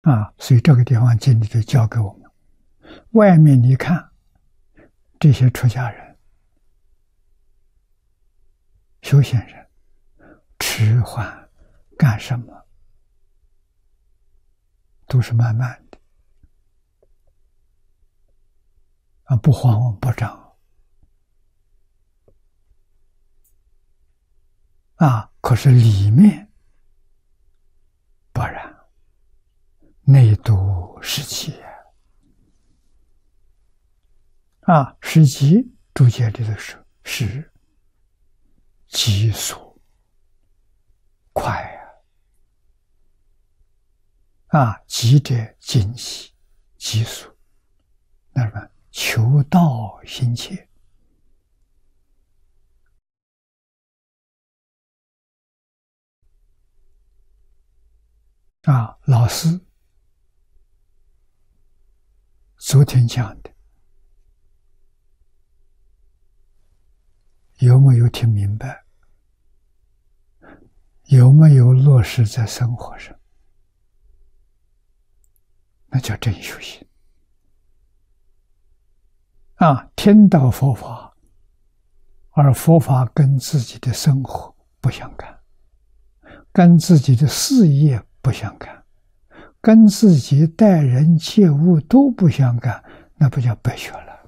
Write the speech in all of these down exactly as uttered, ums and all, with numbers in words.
啊，所以这个地方经里就教给我们：外面你看这些出家人、修行人迟缓干什么，都是慢慢的啊，不慌不张啊。可是里面不然，内度是急啊，是急注解里的是是急速快啊，啊，急者惊喜，急速，那什么求道心切啊。老师昨天讲的，有没有听明白？有没有落实在生活上？那叫真修行啊！听到佛法，而佛法跟自己的生活不相干，跟自己的事业不相干，跟自己待人接物都不相干，那不叫白学了。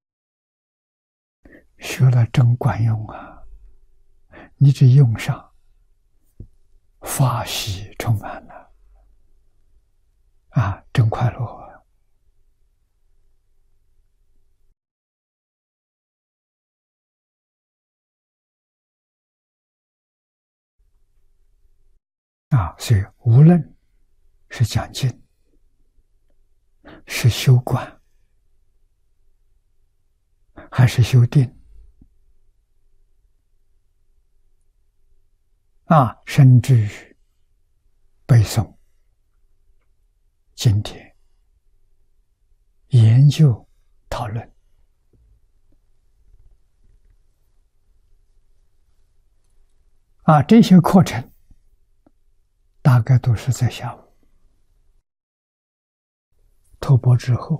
学了真管用啊！你只用上，法喜充满了啊，真快乐啊！啊，所以无论是讲经，是修观，还是修定，啊，甚至于背诵经典、研究、讨论，啊，这些课程大概都是在下午托钵之后，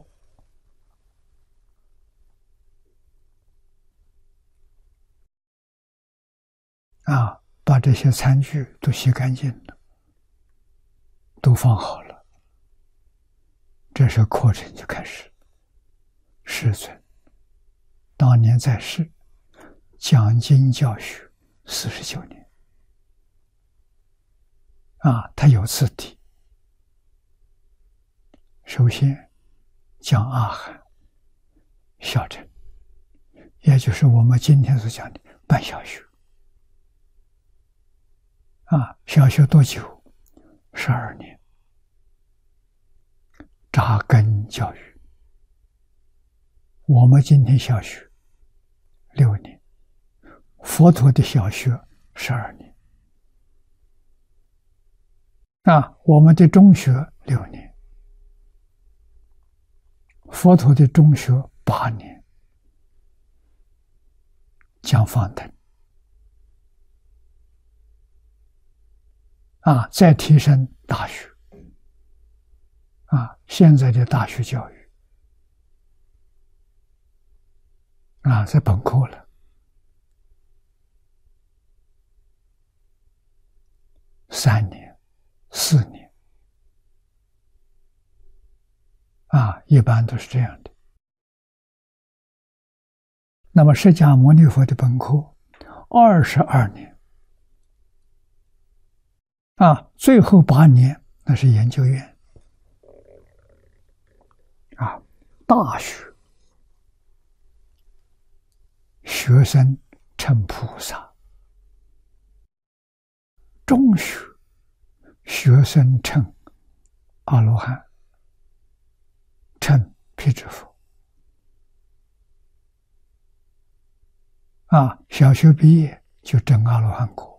啊，把这些餐具都洗干净了，都放好了，这时候课程就开始。世尊当年在世讲经教学四十九年，啊，他有次第。首先讲阿含、小乘，也就是我们今天所讲的办小学。啊，小学多久？十二年，扎根教育。我们今天小学六年，佛陀的小学十二年，啊，我们的中学六年，佛陀的中学八年，讲方等，啊，再提升大学，啊，现在的大学教育。啊，在本科了，三年、四年，啊，一般都是这样的。那么释迦牟尼佛的本科二十二年，啊，最后八年那是研究院，啊，大学。学生成菩萨，中学学生成阿罗汉，成辟支佛。啊，小学毕业就证阿罗汉果。